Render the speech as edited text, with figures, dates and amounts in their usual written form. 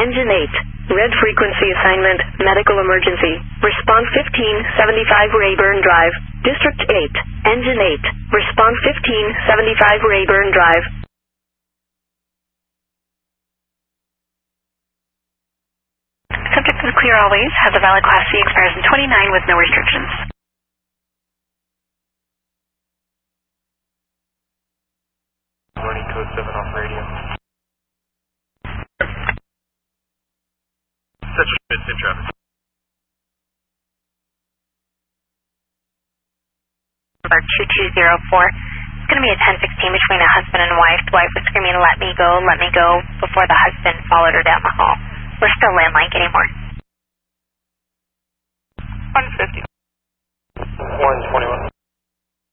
Engine 8. Red frequency assignment, medical emergency. Response 1575 Rayburn Drive. District 8. Engine 8. Response 1575 Rayburn Drive. Subject is clear always. Has a valid Class C, expires in 29 with no restrictions. Running code 7 off radio. Central Schmidt, in traffic. Number 2204. It's going to be a 1016 between a husband and wife. The wife was screaming, let me go, before the husband followed her down the hall. We're still landline anymore. 150. 121.